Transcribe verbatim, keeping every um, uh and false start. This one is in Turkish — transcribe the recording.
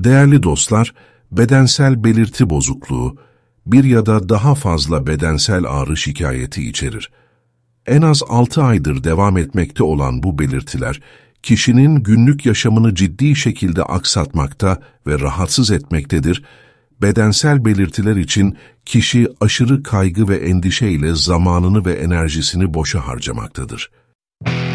Değerli dostlar, bedensel belirti bozukluğu, bir ya da daha fazla bedensel ağrı şikayeti içerir. En az altı aydır devam etmekte olan bu belirtiler, kişinin günlük yaşamını ciddi şekilde aksatmakta ve rahatsız etmektedir. Bedensel belirtiler için kişi aşırı kaygı ve endişeyle zamanını ve enerjisini boşa harcamaktadır.